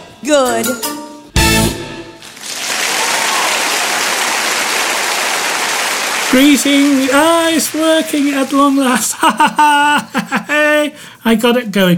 Good. Greetings. It's working at long last. Hey, I got it going.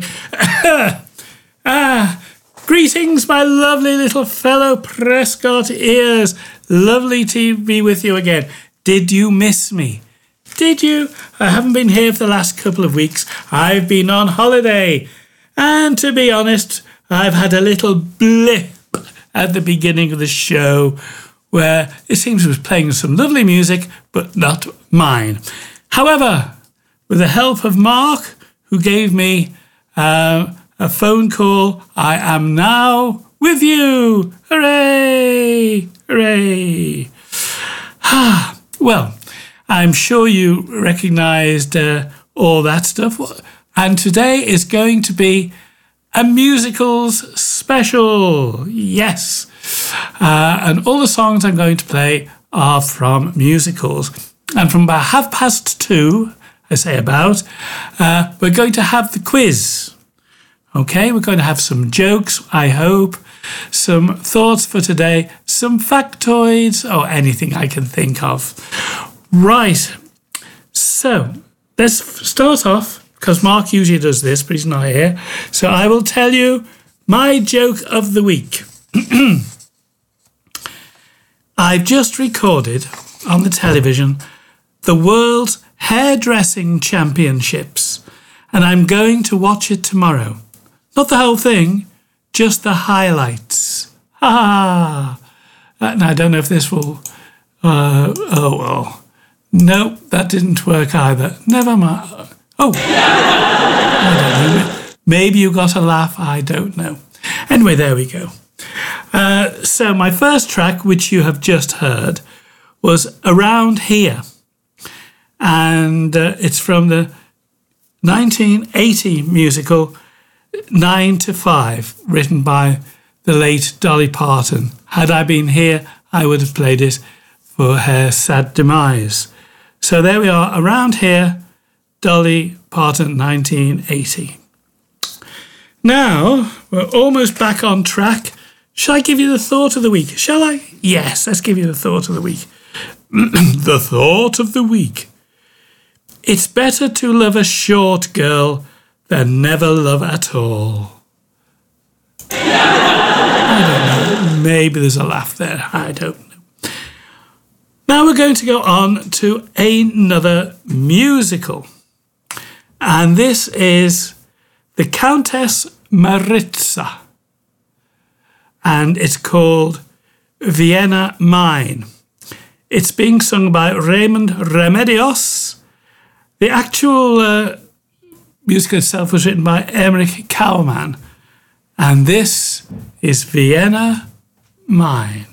Greetings, my lovely little fellow Prescott ears. Lovely to be with you again. Did you miss me? Did you? I haven't been here for the last couple of weeks. I've been on holiday. And to be honest, I've had a little blip at the beginning of the show where it seems it was playing some lovely music, but not mine. However, with the help of Mark, who gave me a phone call, I am now with you. Hooray! Hooray! Well, I'm sure you recognised all that stuff. And today is going to be a musicals special. Yes. And all the songs I'm going to play are from musicals. And from about 2:30, I say about, we're going to have the quiz. Okay, we're going to have some jokes, I hope, some thoughts for today, some factoids, or anything I can think of. Right, so let's start off, because Mark usually does this, but he's not here. So I will tell you my joke of the week. I've just recorded on the television the World's Hairdressing Championships, and I'm going to watch it tomorrow. Not the whole thing, just the highlights. Now, I don't know if this will... oh, well. Nope, that didn't work either. Never mind. Oh, I don't know. Maybe you got a laugh. I don't know. Anyway, there we go. So my first track, which you have just heard, was Around Here. And it's from the 1980 musical 9 to 5, written by the late Dolly Parton. Had I been here, I would have played it for her sad demise. So there we are, Around Here, Dolly Parton, 1980. Now, we're almost back on track. Shall I give you the thought of the week? Shall I? Yes, let's give you the thought of the week. The thought of the week. It's better to love a short girl than never love at all. I don't know. Maybe there's a laugh there. I don't know. Now we're going to go on to another musical. And this is The Countess Maritza. And it's called Vienna Mine. It's being sung by Raymond Remedios. The actual music itself was written by Emmerich Kaumann. And this is Vienna Mine.